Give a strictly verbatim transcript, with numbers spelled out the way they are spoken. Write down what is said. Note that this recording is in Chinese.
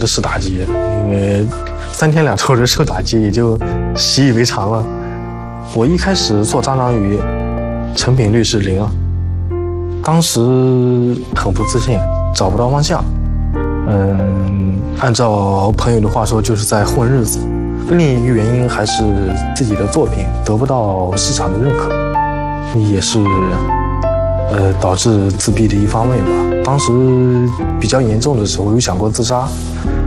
实打击，因为三天两头的受打击也就习以为常了。我一开始做渣渣鱼，成品率是零啊，当时很不自信，找不到方向。嗯，按照朋友的话说，就是在混日子。另一个原因还是自己的作品得不到市场的认可，也是呃导致自闭的一方面吧。当时比较严重的时候，有想过自杀，